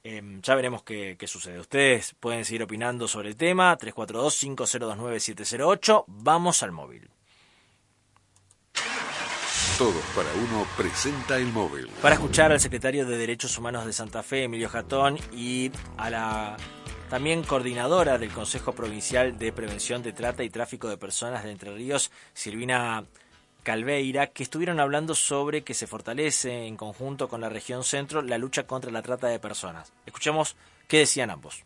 Ya veremos qué sucede. Ustedes pueden seguir opinando sobre el tema. 342-5029-708. Vamos al móvil. Todos para uno presenta el móvil. Para escuchar al secretario de Derechos Humanos de Santa Fe, Emilio Jatón, y a la también coordinadora del Consejo Provincial de Prevención de Trata y Tráfico de Personas de Entre Ríos, Silvina Calveira, que estuvieron hablando sobre que se fortalece en conjunto con la región centro la lucha contra la trata de personas. Escuchemos qué decían ambos.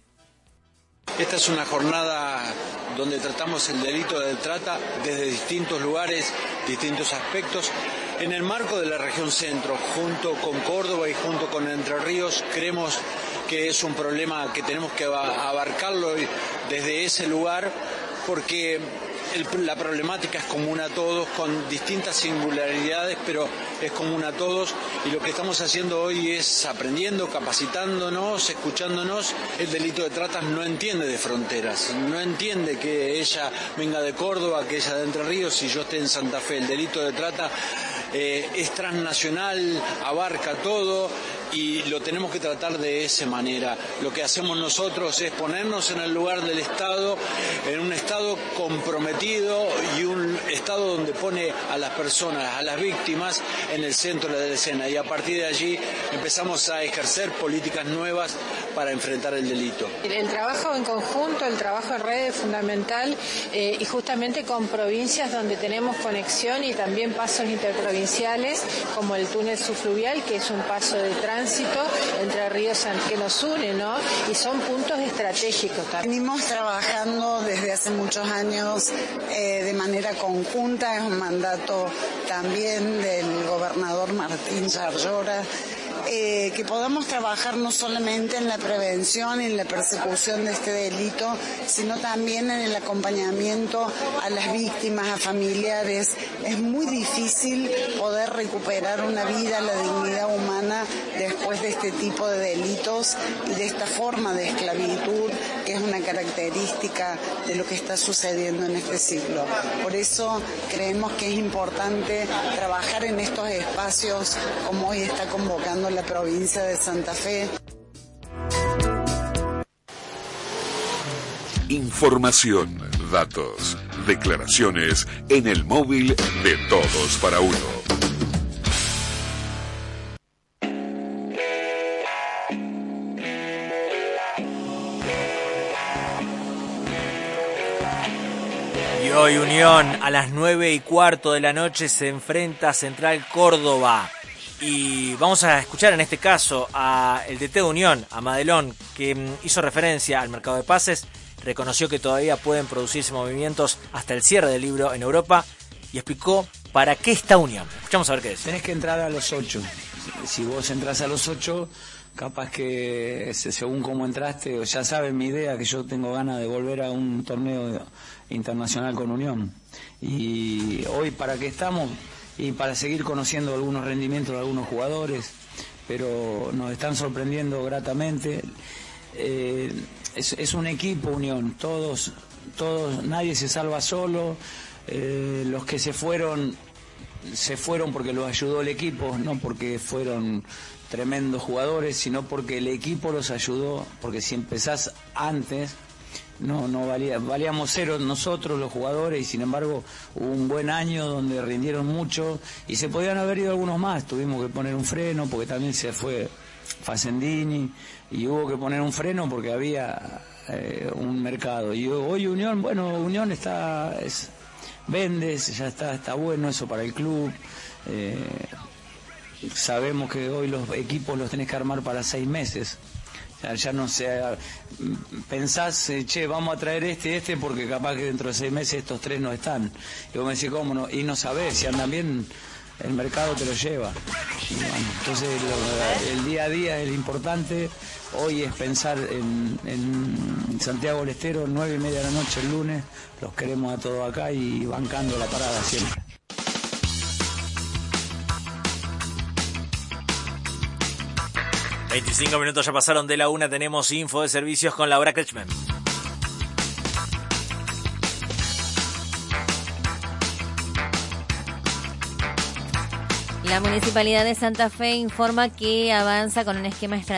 Esta es una jornada donde tratamos el delito de trata desde distintos lugares, distintos aspectos. En el marco de la región centro, junto con Córdoba y junto con Entre Ríos, creemos que es un problema que tenemos que abarcarlo desde ese lugar, porque la problemática es común a todos, con distintas singularidades, pero es común a todos, y lo que estamos haciendo hoy es aprendiendo, capacitándonos, escuchándonos. El delito de trata no entiende de fronteras, no entiende que ella venga de Córdoba, que ella de Entre Ríos y yo esté en Santa Fe. El delito de trata es transnacional, abarca todo, y lo tenemos que tratar de esa manera. Lo que hacemos nosotros es ponernos en el lugar del Estado, en un Estado comprometido y un Estado donde pone a las personas, a las víctimas, en el centro de la escena, y a partir de allí empezamos a ejercer políticas nuevas para enfrentar el delito. El trabajo en conjunto, el trabajo en red es fundamental, y justamente con provincias donde tenemos conexión y también pasos interprovinciales, como el túnel subfluvial, que es un paso de tránsito entre ríos que nos une, ¿no? Y son puntos estratégicos también. Venimos trabajando desde hace muchos años de manera conjunta, es un mandato también del gobernador Martín Yarlora, que podamos trabajar no solamente en la prevención y en la persecución de este delito, sino también en el acompañamiento a las víctimas, a familiares. Es muy difícil poder recuperar una vida, la dignidad humana, después de este tipo de delitos y de esta forma de esclavitud, que es una característica de lo que está sucediendo en este siglo. Por eso creemos que es importante trabajar en estos espacios como hoy está convocando la provincia de Santa Fe. Información, datos, declaraciones en el móvil de Todos para Uno. Y hoy Unión a las 9:15 de la noche se enfrenta a Central Córdoba. Y vamos a escuchar en este caso a el DT de Unión, a Madelón, que hizo referencia al mercado de pases, reconoció que todavía pueden producirse movimientos hasta el cierre del libro en Europa y explicó para qué está Unión. Escuchamos a ver qué dice. Tenés que entrar a los 8. Si vos entras a los 8, capaz que según cómo entraste, ya saben mi idea, que yo tengo ganas de volver a un torneo internacional con Unión. Y hoy, ¿para qué estamos? Y para seguir conociendo algunos rendimientos de algunos jugadores, pero nos están sorprendiendo gratamente. Es un equipo Unión, todos, nadie se salva solo. Los que se fueron porque los ayudó el equipo, no porque fueron tremendos jugadores, sino porque el equipo los ayudó, porque si empezás antes no valíamos cero nosotros los jugadores, y sin embargo hubo un buen año donde rindieron mucho y se podían haber ido algunos más. Tuvimos que poner un freno porque también se fue Facendini y hubo que poner un freno porque había un mercado. Y hoy Unión vende, ya está bueno eso para el club. Sabemos que hoy los equipos los tenés que armar para 6 meses. Ya no sé, pensás, vamos a traer este, porque capaz que dentro de 6 meses estos 3 no están. Y vos me decís, ¿cómo no? Y no sabés, si andan bien, el mercado te lo lleva. Y bueno, entonces el día a día es lo importante. Hoy es pensar en Santiago del Estero, 9:30 de la noche el lunes. Los queremos a todos acá y bancando la parada siempre. 25 minutos ya pasaron de la 1, tenemos info de servicios con Laura Kretschmann. La Municipalidad de Santa Fe informa que avanza con un esquema estratégico